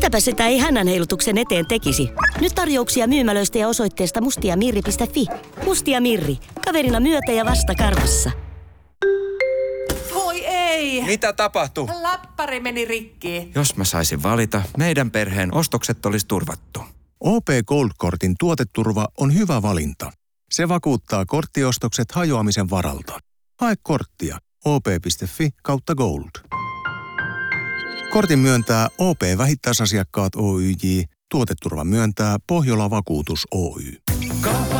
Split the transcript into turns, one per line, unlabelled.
Mitäpä sitä ei hännänheilutuksen eteen tekisi? Nyt tarjouksia myymälöistä ja osoitteesta mustiamirri.fi. Mustia Mirri. Kaverina myötä ja vasta karvassa.
Voi ei!
Mitä tapahtui?
Läppäri meni rikki.
Jos mä saisin valita, meidän perheen ostokset olisi turvattu.
OP Gold-kortin tuoteturva on hyvä valinta. Se vakuuttaa korttiostokset hajoamisen varalta. Hae korttia op.fi/gold. Kortin myöntää OP Vähittäisasiakkaat Oyj. Tuoteturva myöntää Pohjola Vakuutus Oy.